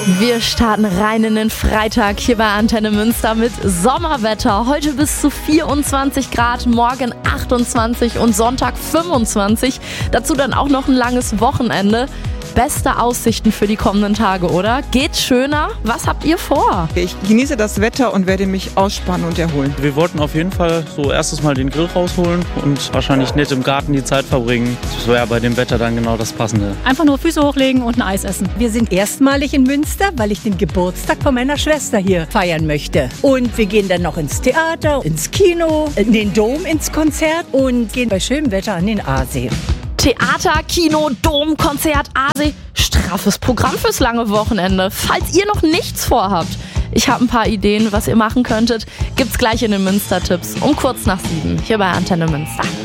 Wir starten rein in den Freitag hier bei Antenne Münster mit Sommerwetter. Heute bis zu 24 Grad, morgen 28 und Sonntag 25. Dazu dann auch noch ein langes Wochenende. Beste Aussichten für die kommenden Tage, oder? Geht's schöner? Was habt ihr vor? Ich genieße das Wetter und werde mich ausspannen und erholen. Wir wollten auf jeden Fall so erstes Mal den Grill rausholen und wahrscheinlich nett im Garten die Zeit verbringen. Das wäre ja bei dem Wetter dann genau das Passende. Einfach nur Füße hochlegen und ein Eis essen. Wir sind erstmalig in Münster, weil ich den Geburtstag von meiner Schwester hier feiern möchte. Und wir gehen dann noch ins Theater, ins Kino, in den Dom, ins Konzert und gehen bei schönem Wetter an den Aasee. Theater, Kino, Dom, Konzert, Aasee. Straffes Programm fürs lange Wochenende. Falls ihr noch nichts vorhabt, ich habe ein paar Ideen, was ihr machen könntet, gibt's gleich in den Münster-Tipps um kurz nach 7 hier bei Antenne Münster.